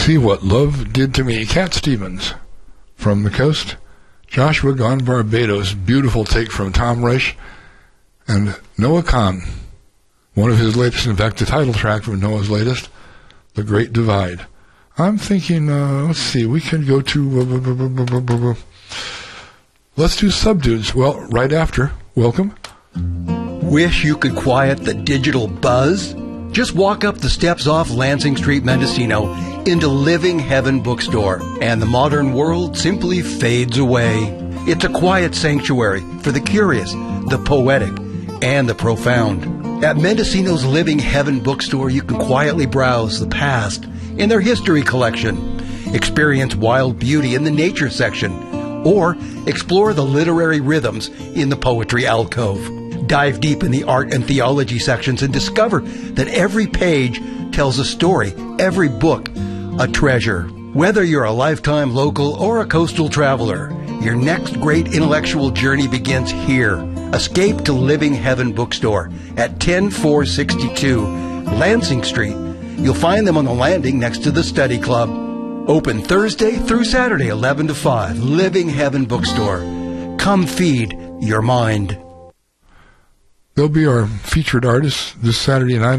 See What Love Did to Me. Cat Stevens from the coast. Joshua Gone Barbados. Beautiful take from Tom Reich. And Noah Kahn. One of his latest, in fact, the title track from Noah's latest, The Great Divide. I'm thinking, let's see, we can go to... let's do Subdudes. Well, right after. Welcome. Wish you could quiet the digital buzz? Just walk up the steps off Lansing Street, Mendocino, into Living Heaven Bookstore, and the modern world simply fades away. It's a quiet sanctuary for the curious, the poetic, and the profound. At Mendocino's Living Heaven Bookstore, you can quietly browse the past in their history collection, experience wild beauty in the nature section, or explore the literary rhythms in the poetry alcove. Dive deep in the art and theology sections and discover that every page tells a story, every book a treasure. Whether you're a lifetime local or a coastal traveler, your next great intellectual journey begins here. Escape to Living Heaven Bookstore at 10462 Lansing Street. You'll find them on the landing next to the Study Club. Open Thursday through Saturday, 11 to 5. Living Heaven Bookstore. Come feed your mind. They'll be our featured artists this Saturday night.